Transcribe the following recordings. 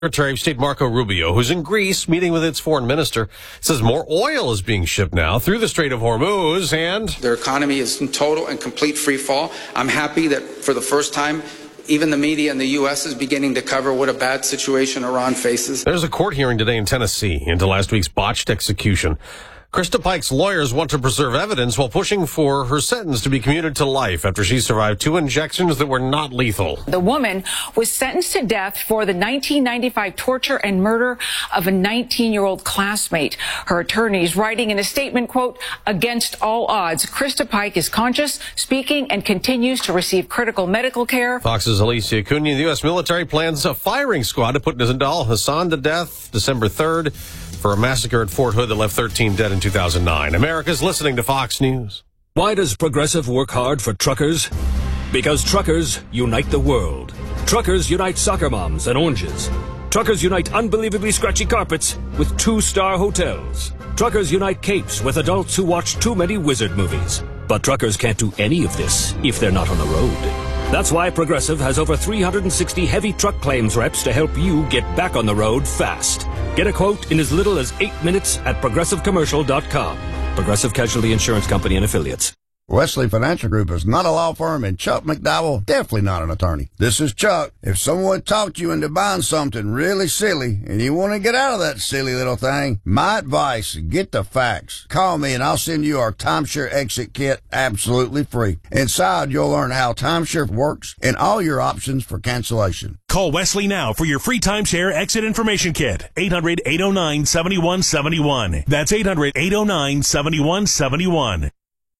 Secretary of State Marco Rubio, who's in Greece meeting with its foreign minister, says more oil is being shipped now through the Strait of Hormuz, and their economy is in total and complete free fall. I'm happy that for the first time, even the media in the U.S. is beginning to cover what a bad situation Iran faces. There's a court hearing today in Tennessee into last week's botched execution. Krista Pike's lawyers want to preserve evidence while pushing for her sentence to be commuted to life after she survived 2 injections that were not lethal. The woman was sentenced to death for the 1995 torture and murder of a 19-year-old classmate. Her attorneys writing in a statement, quote, "Against all odds, Krista Pike is conscious, speaking, and continues to receive critical medical care." Fox's Alicia Cunha. The U.S. military plans a firing squad to put Nizam Hassan to death December 3rd. For a massacre at Fort Hood that left 13 dead in 2009. America's listening to Fox News. Why does Progressive work hard for truckers? Because truckers unite the world. Truckers unite soccer moms and oranges. Truckers unite unbelievably scratchy carpets with 2-star hotels. Truckers unite capes with adults who watch too many wizard movies. But truckers can't do any of this if they're not on the road. That's why Progressive has over 360 heavy truck claims reps to help you get back on the road fast. Get a quote in as little as 8 minutes at ProgressiveCommercial.com. Progressive Casualty Insurance Company and Affiliates. Wesley Financial Group is not a law firm, and Chuck McDowell definitely not an attorney. This is Chuck. If someone talked you into buying something really silly and you want to get out of that silly little thing, my advice, get the facts. Call me and I'll send you our timeshare exit kit absolutely free. Inside, you'll learn how timeshare works and all your options for cancellation. Call Wesley now for your free timeshare exit information kit. 800-809-7171. That's 800-809-7171.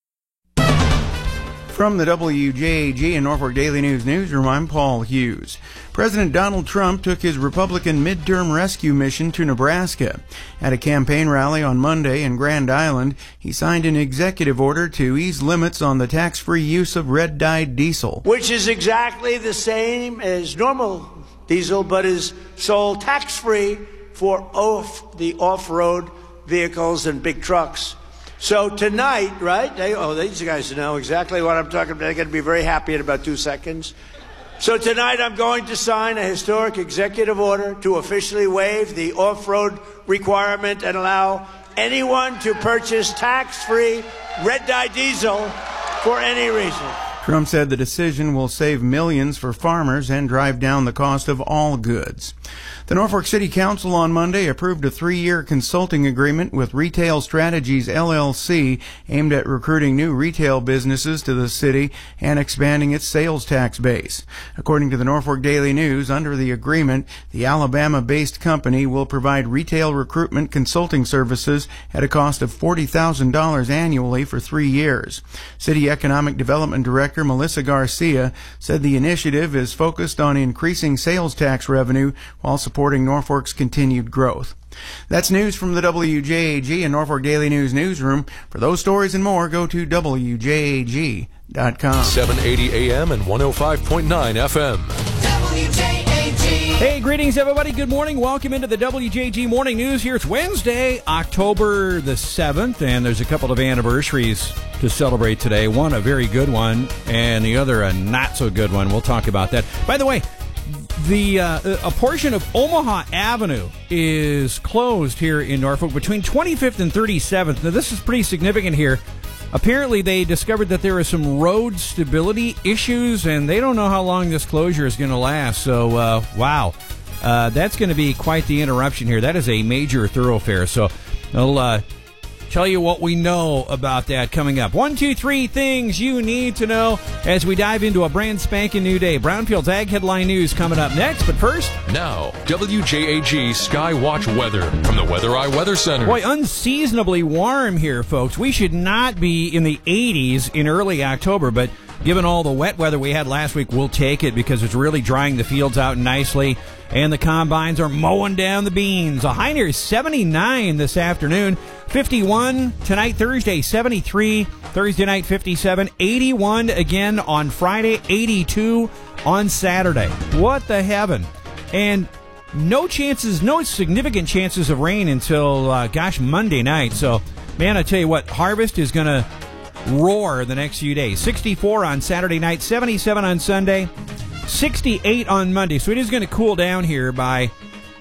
From the WJAG and Norfolk Daily News newsroom, I'm Paul Hughes. President Donald Trump took his Republican midterm rescue mission to Nebraska. At a campaign rally on Monday in Grand Island, he signed an executive order to ease limits on the tax-free use of red-dyed diesel, which is exactly the same as normal diesel, but is sold tax-free for the off-road vehicles and big trucks. So tonight, right? These guys know exactly what I'm talking about. They're going to be very happy in about 2 seconds. So tonight I'm going to sign a historic executive order to officially waive the off-road requirement and allow anyone to purchase tax-free red-dye diesel for any reason. Trump said the decision will save millions for farmers and drive down the cost of all goods. The Norfolk City Council on Monday approved a 3-year consulting agreement with Retail Strategies, LLC, aimed at recruiting new retail businesses to the city and expanding its sales tax base. According to the Norfolk Daily News, under the agreement, the Alabama-based company will provide retail recruitment consulting services at a cost of $40,000 annually for 3 years. City Economic Development Director Melissa Garcia said the initiative is focused on increasing sales tax revenue while supporting Norfolk's continued growth. That's news from the WJAG and Norfolk Daily News newsroom. For those stories and more, go to WJAG.com. 780 AM and 105.9 FM. WJAG. Hey, greetings, everybody. Good morning. Welcome into the WJAG Morning News. Here it's Wednesday, October the 7th, and there's a couple of anniversaries to celebrate today. One, a very good one, and the other, a not-so-good one. We'll talk about that. By the way, a portion of Omaha Avenue is closed here in Norfolk between 25th and 37th. Now, this is pretty significant here. Apparently, they discovered that there are some road stability issues, and they don't know how long this closure is going to last. So, wow. That's going to be quite the interruption here. That is a major thoroughfare. So, I'll tell you what we know about that coming up. 1, 2, 3 things you need to know as we dive into a brand spanking new day. Brownfield's Ag Headline News coming up next, but first... Now, WJAG Skywatch weather from the Weather Eye Weather Center. Boy, unseasonably warm here, folks. We should not be in the 80s in early October, but given all the wet weather we had last week, we'll take it because it's really drying the fields out nicely, and the combines are mowing down the beans. A high near 79 this afternoon. 51 tonight, Thursday, 73. Thursday night, 57. 81 again on Friday, 82 on Saturday. What the heaven. And no significant chances of rain until, Monday night. So, man, I tell you what, harvest is going to roar the next few days. 64 on Saturday night, 77 on Sunday, 68 on Monday. So it is going to cool down here by